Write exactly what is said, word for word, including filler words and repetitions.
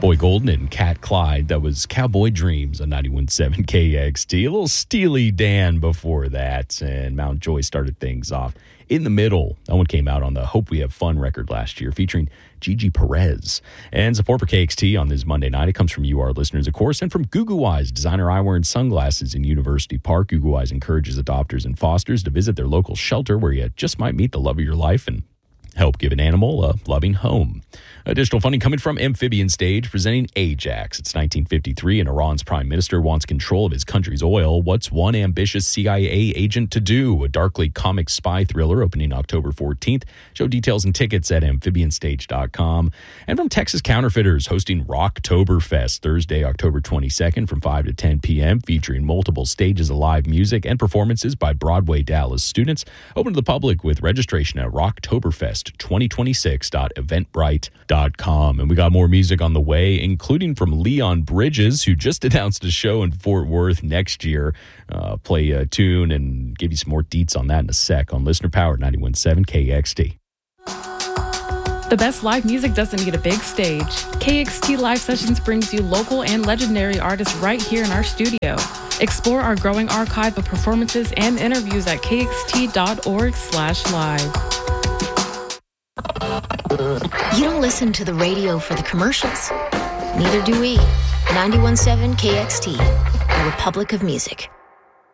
Boy Golden and Cat Clyde. That was Cowboy Dreams on ninety-one point seven K X T. A little Steely Dan before that, and Mount Joy started things off. In the Middle, that one came out on the Hope We Have Fun record last year, featuring Gigi Perez. And support for K X T on this Monday night, it comes from you, our listeners, of course, and from Goo Eyes, designer eyewear and sunglasses in University Park. Goo Eyes encourages adopters and fosters to visit their local shelter where you just might meet the love of your life and help give an animal a loving home. Additional funding coming from Amphibian Stage, presenting Ajax. It's nineteen fifty-three, and Iran's prime minister wants control of his country's oil. What's one ambitious C I A agent to do? A darkly comic spy thriller opening October fourteenth. Show details and tickets at amphibian stage dot com. And from Texas Counterfeiters, hosting Rocktoberfest Thursday, October twenty-second from five to ten p.m., featuring multiple stages of live music and performances by Broadway Dallas students. Open to the public with registration at rocktoberfest twenty twenty-six dot eventbrite dot com. And we got more music on the way, including from Leon Bridges, who just announced a show in Fort Worth next year. Uh, play a tune and give you some more deets on that in a sec on Listener Power ninety-one point seven K X T. The best live music doesn't need a big stage. K X T Live Sessions brings you local and legendary artists right here in our studio. Explore our growing archive of performances and interviews at kxt.org slash live. You don't listen to the radio for the commercials. Neither do we. ninety-one point seven K X T, the Republic of Music.